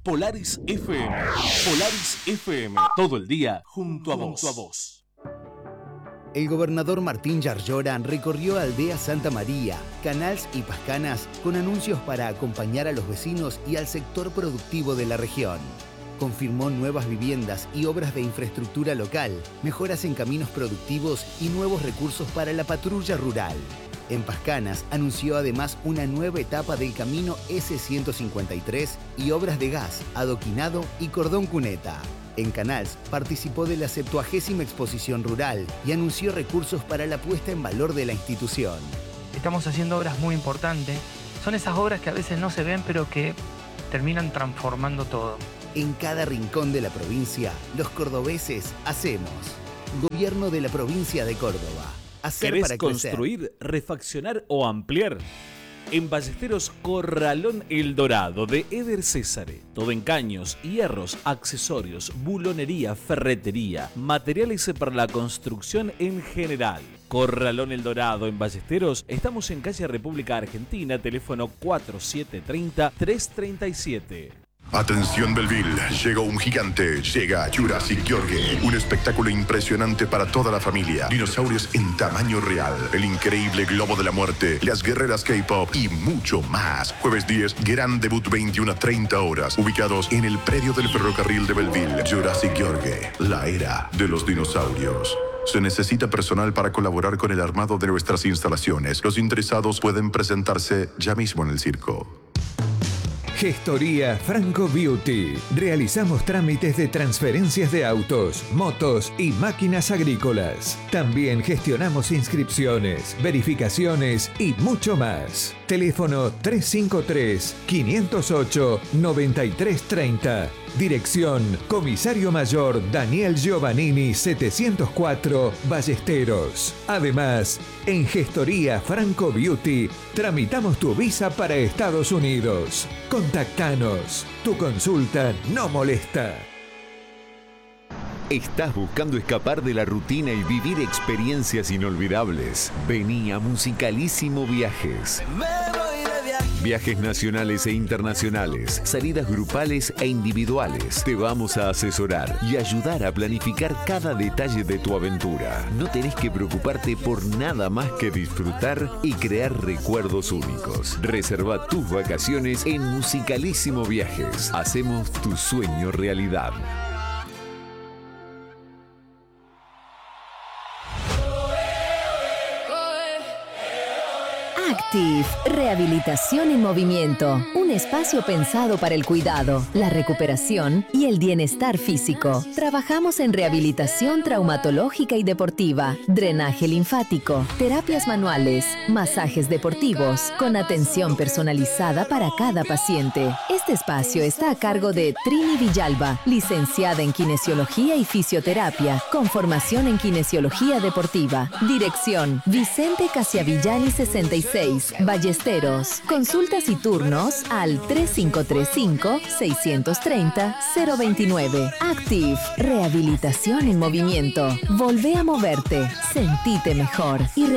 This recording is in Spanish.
Polaris FM. Polaris FM, todo el día junto a vos. El gobernador Martín Yarlora recorrió Aldea Santa María, Canals y Pascanas con anuncios para acompañar a los vecinos y al sector productivo de la región. Confirmó nuevas viviendas y obras de infraestructura local, mejoras en caminos productivos y nuevos recursos para la patrulla rural. En Pascanas anunció además una nueva etapa del camino S153 y obras de gas, adoquinado y cordón cuneta. En Canals participó de la 70ª exposición rural y anunció recursos para la puesta en valor de la institución. Estamos haciendo obras muy importantes. Son esas obras que a veces no se ven, pero que terminan transformando todo. En cada rincón de la provincia, los cordobeses hacemos. Gobierno de la provincia de Córdoba. Hacer ¿Querés para crecer. construir, refaccionar o ampliar? En Ballesteros Corralón El Dorado de Eder Césare. Todo en caños, hierros, accesorios, bulonería, ferretería, materiales para la construcción en general. Corralón El Dorado en Ballesteros. Estamos en calle República Argentina, teléfono 4730-337. Atención Belleville, llega un gigante, llega Jurassic Yorge, un espectáculo impresionante para toda la familia, dinosaurios en tamaño real, el increíble globo de la muerte, las guerreras K-pop y mucho más. Jueves 10, gran debut 21 a 30 horas, ubicados en el predio del ferrocarril de Belleville. Jurassic Yorge, la era de los dinosaurios. Se necesita personal para colaborar con el armado de nuestras instalaciones. Los interesados pueden presentarse ya mismo en el circo. Gestoría Franco Beauty. Realizamos trámites de transferencias de autos, motos y máquinas agrícolas. También gestionamos inscripciones, verificaciones y mucho más. Teléfono 353-508-9330. Dirección Comisario Mayor Daniel Giovannini 704 Ballesteros. Además, en Gestoría Franco Beauty tramitamos tu visa para Estados Unidos. Contactanos. Tu consulta no molesta. ¿Estás buscando escapar de la rutina y vivir experiencias inolvidables? Vení a Musicalísimo Viajes. Viajes nacionales e internacionales, salidas grupales e individuales. Te vamos a asesorar y ayudar a planificar cada detalle de tu aventura. No tenés que preocuparte por nada más que disfrutar y crear recuerdos únicos. Reserva tus vacaciones en Musicalísimo Viajes. Hacemos tu sueño realidad. Active, rehabilitación en movimiento, un espacio pensado para el cuidado, la recuperación y el bienestar físico. Trabajamos en rehabilitación traumatológica y deportiva, drenaje linfático, terapias manuales, masajes deportivos, con atención personalizada para cada paciente. Este espacio está a cargo de Trini Villalba, licenciada en Kinesiología y Fisioterapia, con formación en Kinesiología Deportiva. Dirección, Vicente Casiavillani 66, Ballesteros. Consultas y turnos al 3535-630-029. Active, rehabilitación en movimiento. Volvé a moverte, sentite mejor y